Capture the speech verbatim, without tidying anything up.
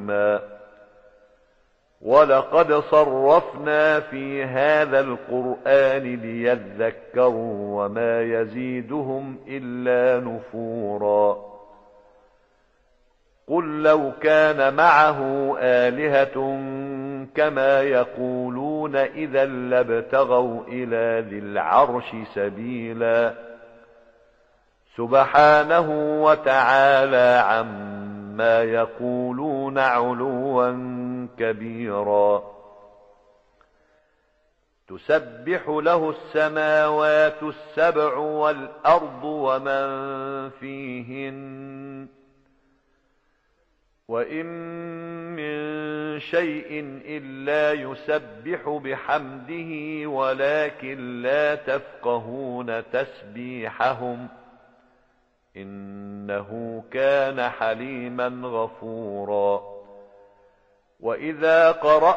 عليما ولقد صرفنا في هذا القرآن ليذكروا وما يزيدهم إلا نفورا قل لو كان معه آلهة كما يقولون إذا لابتغوا إلى ذي العرش سبيلا سبحانه وتعالى عما يقولون علوا كبيرا تسبح له السماوات السبع والأرض ومن فيهن وإن من شيء إلا يسبح بحمده ولكن لا تفقهون تسبيحهم إنه كان حليما غفورا وإذا قرأت